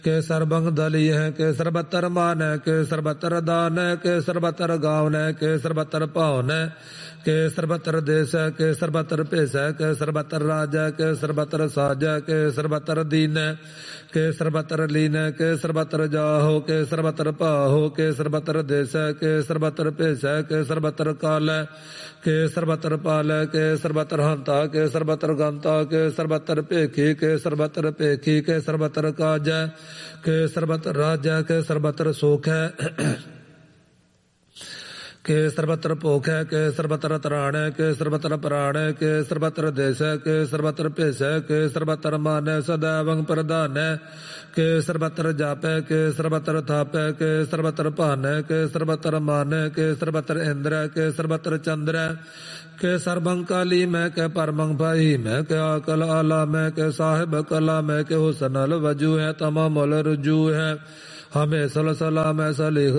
ਕੇ ਸਰਬੰਗ ਦਲੀ ਹੈ ਕੇ ਸਰਬਤਰ ਮਾਨ ਹੈ ਕੇ ਸਰਬਤਰ ਦਾਨ ਹੈ ਕੇ ਸਰਬਤਰ ਗਾਵਨ ਹੈ ਕੇ ਸਰਬਤਰ ਭਾਵਨ ਹੈ ਕੇ ਸਰਬਤਰ ਦੇਸ ਹੈ ਕੇ ਸਰਬਤਰ ਭੇਸ ਹੈ ਕੇ ਸਰਬਤਰ ਰਾਜ ਹੈ ਕੇ ਸਰਬਤਰ ਸਾਜ ਹੈ ਕੇ ਸਰਬਤਰ ਦੀਨ ਹੈ ਕੇ ਸਰਬਤਰ ਲੀਨ ਹੈ ਕੇ ਸਰਬਤਰ ਜਾਹੋ ਕੇ ਸਰਬਤਰ ਭਾਹੋ ਕੇ ਸਰਬਤਰ ਦੇਸ ਹੈ ਕੇ ਸਰਬਤਰ ਭੇਸ ਹੈ ਕੇ ਸਰਬਤਰ ਕਾਲ ਹੈ ਕੇ ਸਰਬਤਰ ਪਾਲ ਹੈ ਕੇ ਸਰਬਤਰ ਹੰਤਾ ਕੇ ਸਰਬਤਰ ਗੰਤਾ ਕੇ ਸਰਬਤਰ ਭੇਖੀ ਕੇ ਸਰਬਤਰ ਭੇਖੀ ਕੇ ਸਰਬਤਰ ਕਾਜ ਹੈ ਕੇ ਸਰਬਤਰ ਰਾਜ ਹੈ ਕੇ ਸਰਬਤਰ ਸੁਖ ਹੈ ਕੇ ਸਰਬਤਰ ਭੋਖ ਹੈ ਕੇ ਸਰਬਤਰ ਤਰਾਣ ਹੈ ਕੇ ਸਰਬਤਰ ਪ੍ਰਾਣ ਹੈ ਕੇ ਸਰਬਤਰ ਦੇਸ ਹੈ ਕੇ ਸਰਬਤਰ ਭੇਸ ਹੈ ਕੇ ਸਰਬਤਰ ਮਾਨ ਹੈ ਸਦਾਵੰਗ ਪ੍ਰਧਾਨ ਹੈ ਕੇ ਸਰਬਤਰ ਜਾਪ ਹੈ ਕੇ ਸਰਬਤਰ ਥਾਪ ਹੈ ਕੇ ਸਰਬਤਰ ਭਾਨ ਹੈ ਕੇ ਸਰਬਤਰ ਮਾਨ ਹੈ ਕੇ ਸਰਬਤਰ ਇੰਦਰ ਹੈ ਕੇ ਸਰਬਤਰ ਚੰਦਰ ਹੈ ਕੇ ਸਰਬੰ ਕਾਲੀ ਮੈਂ ਕੇ ਪਰਮੰ ਭਾਈ ਮੈਂ ਕੇ ਅਕਲ ਆਲਾ ਮੈਂ ਕੇ ਸਾਹਿਬ ਕਲਾ ਮੈਂ ਕੇ ਹੁਸਨਲ ਵਜੂ ਹੈ ਤਮਾਮ ਮੁਲ ਰਜੂ ਹੈ ਹਮੇ ਸਲ ਸਲਾਮ ਐਸਾ ਲਿਖ